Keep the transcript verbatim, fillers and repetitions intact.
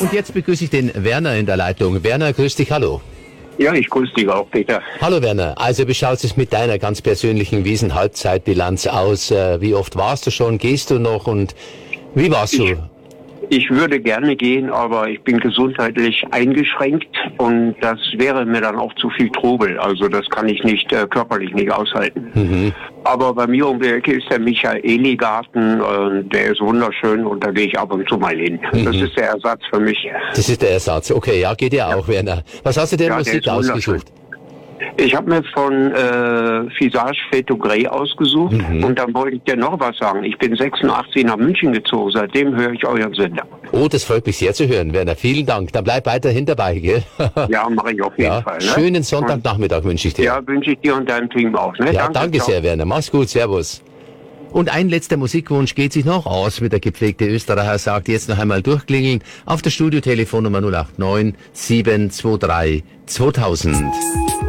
Und jetzt begrüße ich den Werner in der Leitung. Werner, grüß dich, hallo. Ja, ich grüße dich auch, Peter. Hallo Werner, also wie schaut es mit deiner ganz persönlichen Wiesn-Halbzeitbilanz aus? Wie oft warst du schon, gehst du noch und wie warst du? Ich, ich würde gerne gehen, aber ich bin gesundheitlich eingeschränkt und das wäre mir dann auch zu viel Trubel. Also das kann ich nicht äh, körperlich nicht aushalten. Mhm. Aber bei mir um die Ecke ist der Michaeli-Garten, äh, der ist wunderschön und da gehe ich ab und zu mal hin. Mhm. Das ist der Ersatz für mich. Das ist der Ersatz, okay, ja, geht ja auch, Werner. Was hast du denn ja, Musik ausgesucht? Ich habe mir von äh, Visage Fade Grey ausgesucht mhm. und dann wollte ich dir noch was sagen. Ich bin sechsundachtzig nach München gezogen, seitdem höre ich euren Sender. Oh, das freut mich sehr zu hören, Werner. Vielen Dank. Dann bleib weiterhin dabei, gell? Ja, mache ich auf jeden ja, Fall. Ne? Schönen Sonntagnachmittag wünsche ich dir. Ja, wünsche ich dir und deinem Team auch. Ne? Ja, danke, danke sehr, Werner. Mach's gut, servus. Und ein letzter Musikwunsch geht sich noch aus, wie der gepflegte Österreicher sagt. Jetzt noch einmal durchklingeln auf der Studiotelefonnummer null acht neun sieben zwei drei zweitausend.